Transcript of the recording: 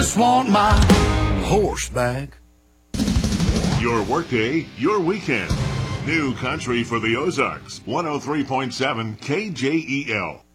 just want my horse back. Your workday, your weekend. New country for the Ozarks. 103.7 KJEL.